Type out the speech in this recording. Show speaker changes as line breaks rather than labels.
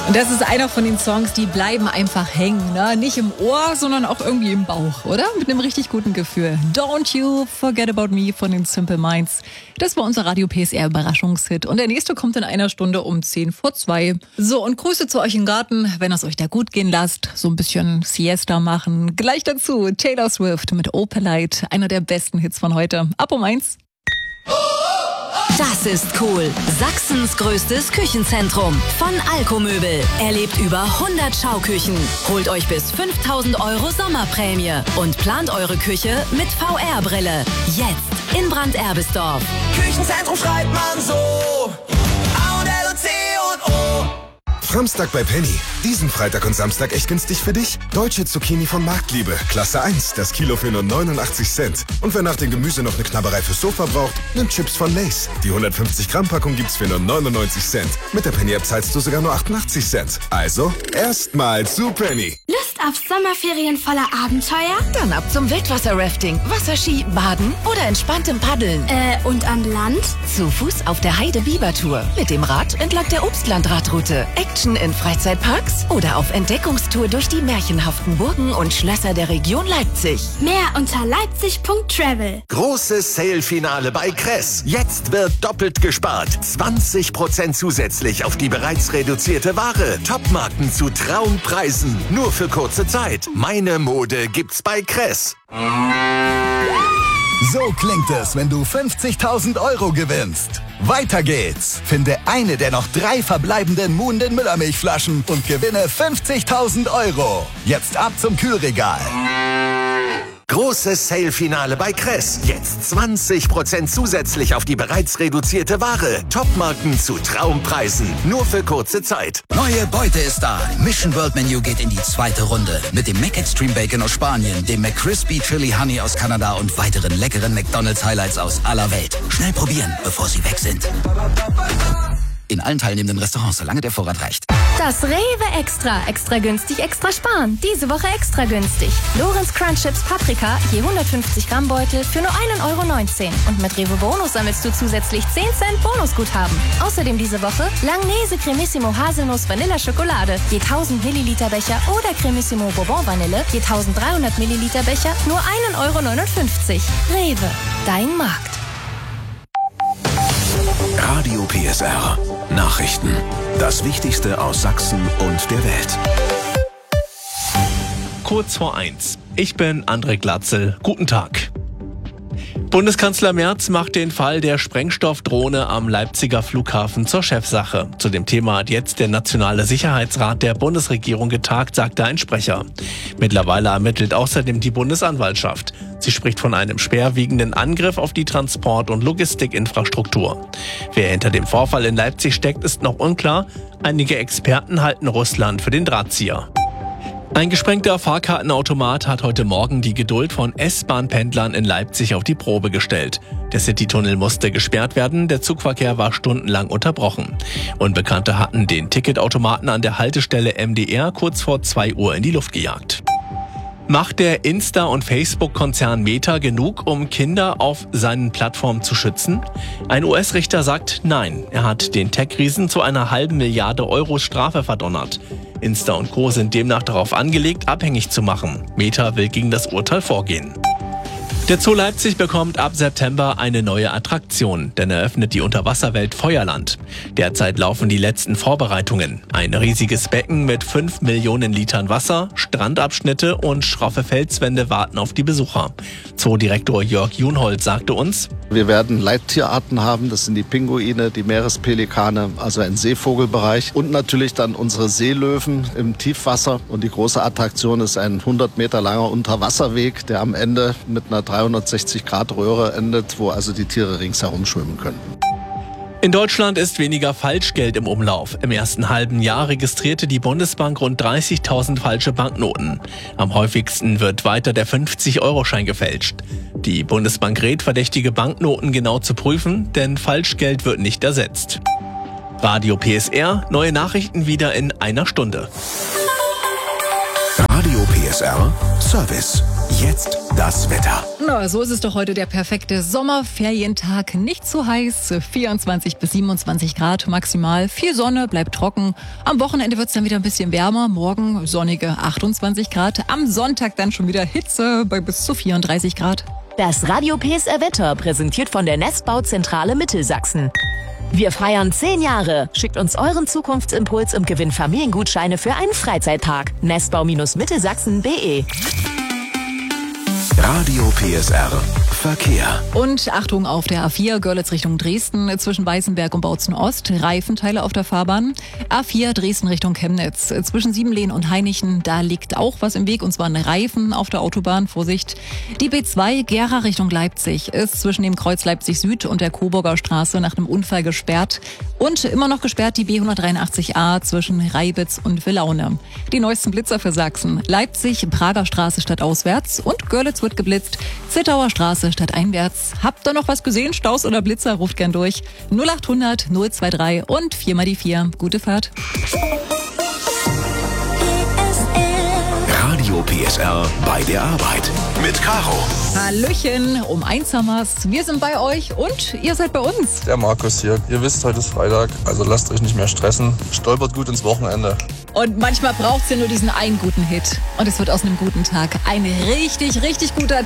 Und das ist einer von den Songs, die bleiben einfach hängen, ne? Nicht im Ohr, sondern auch irgendwie im Bauch, oder? Mit einem richtig guten Gefühl. Don't You Forget About Me von den Simple Minds. Das war unser Radio PSR Überraschungshit. Und der nächste kommt in einer Stunde um 1:10 So, und Grüße zu euch im Garten, wenn es euch da gut gehen lasst. So ein bisschen Siesta machen. Gleich dazu Taylor Swift mit Opalite, einer der besten Hits von heute. Ab um 1.
Das ist cool. Sachsens größtes Küchenzentrum von Alko-Möbel. Erlebt über 100 Schauküchen. Holt euch bis 5.000 € Sommerprämie und plant eure Küche mit VR-Brille. Jetzt in Brand-Erbisdorf.
Küchenzentrum schreibt man so. A und L und C und O.
Samstag bei Penny. Diesen Freitag und Samstag echt günstig für dich. Deutsche Zucchini von Marktliebe. Klasse 1. Das Kilo für nur 89 Cent. Und wer nach dem Gemüse noch eine Knabberei fürs Sofa braucht, nimmt Chips von Lay's. Die 150 Gramm Packung gibt's für nur 99 Cent. Mit der Penny-App zahlst du sogar nur 88 Cent. Also, erstmal zu Penny.
Lust auf Sommerferien voller Abenteuer?
Dann ab zum Wildwasser-Rafting, Wasserski, Baden oder entspanntem Paddeln.
Und an Land?
Zu Fuß auf der Heide-Biber-Tour. Mit dem Rad entlang der Obstlandradroute. Action in Freizeitparks oder auf Entdeckungstour durch die märchenhaften Burgen und Schlösser der Region Leipzig.
Mehr unter leipzig.travel.
Großes Sale-Finale bei Kress. Jetzt wird doppelt gespart. 20% zusätzlich auf die bereits reduzierte Ware. Topmarken zu Traumpreisen. Nur für kurze Zeit. Meine Mode gibt's bei Kress.
So klingt es, wenn du 50.000 € gewinnst. Weiter geht's. Finde eine der noch 3 verbleibenden Muhnden Müllermilchflaschen und gewinne 50.000 €. Jetzt ab zum Kühlregal.
Großes Sale-Finale bei Kress. Jetzt 20% zusätzlich auf die bereits reduzierte Ware. Topmarken zu Traumpreisen. Nur für kurze Zeit.
Neue Beute ist da. Mission World Menu geht in die 2. Runde. Mit dem Mac Extreme Bacon aus Spanien, dem McCrispy Chili Honey aus Kanada und weiteren leckeren McDonald's Highlights aus aller Welt. Schnell probieren, bevor sie weg sind. In allen teilnehmenden Restaurants, solange der Vorrat reicht.
Das Rewe Extra. Extra günstig, extra sparen. Diese Woche extra günstig. Lorenz Crunch Chips Paprika, je 150 Gramm Beutel für nur 1,19 €. Und mit Rewe Bonus sammelst du zusätzlich 10 Cent Bonusguthaben. Außerdem diese Woche Langnese Cremissimo Haselnuss Vanilla Schokolade, je 1000 Milliliter Becher oder Cremissimo Bourbon Vanille, je 1300 Milliliter Becher, nur 1,59 €. Rewe, dein Markt.
Radio PSR. Nachrichten. Das Wichtigste aus Sachsen und der Welt.
Kurz vor 1. Ich bin André Glatzel. Guten Tag. Bundeskanzler Merz macht den Fall der Sprengstoffdrohne am Leipziger Flughafen zur Chefsache. Zu dem Thema hat jetzt der Nationale Sicherheitsrat der Bundesregierung getagt, sagte ein Sprecher. Mittlerweile ermittelt außerdem die Bundesanwaltschaft. Sie spricht von einem schwerwiegenden Angriff auf die Transport- und Logistikinfrastruktur. Wer hinter dem Vorfall in Leipzig steckt, ist noch unklar. Einige Experten halten Russland für den Drahtzieher. Ein gesprengter Fahrkartenautomat hat heute Morgen die Geduld von S-Bahn-Pendlern in Leipzig auf die Probe gestellt. Der Citytunnel musste gesperrt werden, der Zugverkehr war stundenlang unterbrochen. Unbekannte hatten den Ticketautomaten an der Haltestelle MDR kurz vor 2 Uhr in die Luft gejagt. Macht der Insta- und Facebook-Konzern Meta genug, um Kinder auf seinen Plattformen zu schützen? Ein US-Richter sagt nein. Er hat den Tech-Riesen zu einer halben Milliarde € Strafe verdonnert. Insta und Co. sind demnach darauf angelegt, abhängig zu machen. Meta will gegen das Urteil vorgehen. Der Zoo Leipzig bekommt ab September eine neue Attraktion, denn er öffnet die Unterwasserwelt Feuerland. Derzeit laufen die letzten Vorbereitungen. Ein riesiges Becken mit 5 Millionen Litern Wasser, Strandabschnitte und schroffe Felswände warten auf die Besucher. Zoodirektor Jörg Junhold sagte uns:
Wir werden Leittierarten haben, das sind die Pinguine, die Meerespelikane, also ein Seevogelbereich und natürlich dann unsere Seelöwen im Tiefwasser. Und die große Attraktion ist ein 100 Meter langer Unterwasserweg, der am Ende mit einer 360-Grad-Röhre endet, wo also die Tiere ringsherum schwimmen können.
In Deutschland ist weniger Falschgeld im Umlauf. Im ersten halben Jahr registrierte die Bundesbank rund 30.000 falsche Banknoten. Am häufigsten wird weiter der 50-Euro-Schein gefälscht. Die Bundesbank rät, verdächtige Banknoten genau zu prüfen, denn Falschgeld wird nicht ersetzt. Radio PSR, neue Nachrichten wieder in einer Stunde.
Radio PSR Service. Jetzt das Wetter.
Na, so ist es doch heute der perfekte Sommerferientag. Nicht zu heiß, 24 bis 27 Grad maximal. Viel Sonne, bleibt trocken. Am Wochenende wird es dann wieder ein bisschen wärmer. Morgen sonnige 28 Grad. Am Sonntag dann schon wieder Hitze bei bis zu 34 Grad.
Das Radio PSR Wetter präsentiert von der Nestbauzentrale Mittelsachsen. Wir feiern 10 Jahre. Schickt uns euren Zukunftsimpuls und gewinnt Familiengutscheine für einen Freizeitpark. Nestbau-mittelsachsen.de.
Radio PSR Verkehr.
Und Achtung auf der A4 Görlitz Richtung Dresden zwischen Weißenberg und Bautzen Ost. Reifenteile auf der Fahrbahn. A4 Dresden Richtung Chemnitz zwischen Siebenlehn und Hainichen. Da liegt auch was im Weg und zwar ein Reifen auf der Autobahn. Vorsicht. Die B2 Gera Richtung Leipzig ist zwischen dem Kreuz Leipzig Süd und der Coburger Straße nach einem Unfall gesperrt. Und immer noch gesperrt die B183a zwischen Reibitz und Villaune. Die neuesten Blitzer für Sachsen. Leipzig, Prager Straße stadtauswärts und Görlitz wird geblitzt. Zittauer Straße stadteinwärts. Habt ihr noch was gesehen? Staus oder Blitzer? Ruft gern durch. 0800 023 und 4 die 4. Gute Fahrt.
Radio PSR bei der Arbeit mit Caro.
Hallöchen, um 1 haben wir's. Wir sind bei euch und ihr seid bei uns.
Der Markus hier. Ihr wisst, heute ist Freitag, also lasst euch nicht mehr stressen. Stolpert gut ins Wochenende.
Und manchmal braucht's ja nur diesen einen guten Hit. Und es wird aus einem guten Tag ein richtig, richtig guter Tag.